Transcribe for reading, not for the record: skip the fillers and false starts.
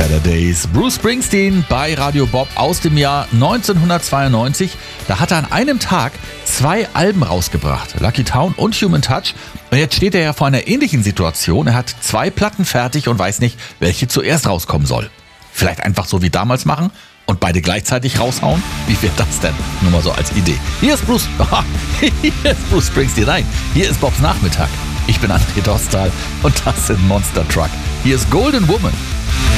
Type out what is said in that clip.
Better Days. Bruce Springsteen bei Radio Bob aus dem Jahr 1992. Da hat er an einem Tag 2 Alben rausgebracht, Lucky Town und Human Touch. Und jetzt steht er ja vor einer ähnlichen Situation. Er hat 2 Platten fertig und weiß nicht, welche zuerst rauskommen soll. Vielleicht einfach so wie damals machen und beide gleichzeitig raushauen? Wie wäre das denn? Nur mal so als Idee. Hier ist Bruce Springsteen. Nein, hier ist Bobs Nachmittag. Ich bin André Dostal und das sind Monster Truck. Hier ist Golden Woman.